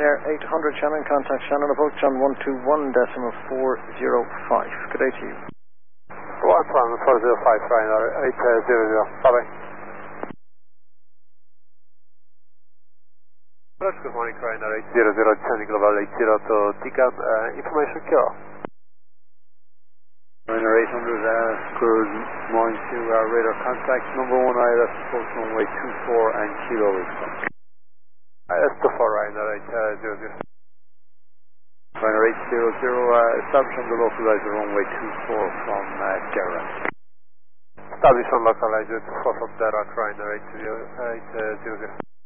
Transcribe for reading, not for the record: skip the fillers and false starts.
Ryanair 800 Shannon, contact Shannon approach on 121.405. Good day to you. 11405 Ryanair 800, bye-bye. Good morning, Ryanair 800, descending global 80 to Tican, information cure. Ryanair 800, good morning to radar contact number 1 ILS approach runway 24 and kilo is coming. ILS 24 Ryanair 800. Ryanair 800, establish on the localizer runway 24 from Derac. Establish on localizer 24 from Derac, Ryanair 800.